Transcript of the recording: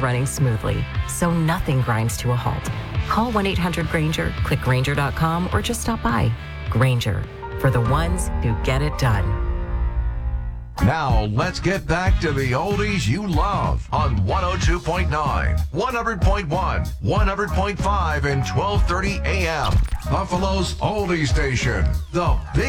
running smoothly, so nothing grinds to a halt. Call 1-800-GRANGER, click Grainger.com, or just stop by. Grainger, for the ones who get it done. Now, let's get back to the oldies you love on 102.9, 100.1, 100.5, and 1230 AM. Buffalo's oldie station, the Big